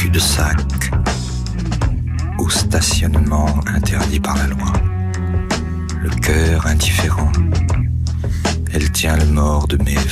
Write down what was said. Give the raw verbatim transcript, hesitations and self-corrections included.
cul-de-sac, au stationnement interdit par la loi, le cœur indifférent